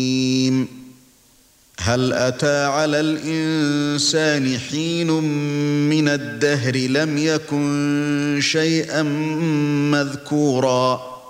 هل أتى على الإنسان حين من الدهر لم يكن شيئا مذكورا